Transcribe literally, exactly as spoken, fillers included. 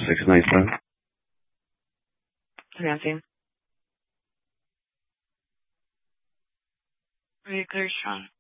six nine seven. Nancy. Are you clear, Sean?